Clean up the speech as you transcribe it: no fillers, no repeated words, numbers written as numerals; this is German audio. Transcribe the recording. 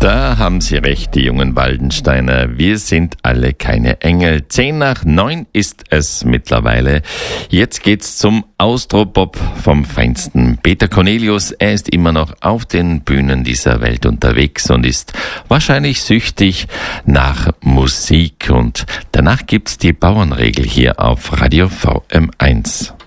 Da haben Sie recht, die jungen Waldensteiner. Wir sind alle keine Engel. 8:50 ist es mittlerweile. Jetzt geht's zum Austropop vom Feinsten. Peter Cornelius, er ist immer noch auf den Bühnen dieser Welt unterwegs und ist wahrscheinlich süchtig nach Musik. Und danach gibt's die Bauernregel hier auf Radio VM1.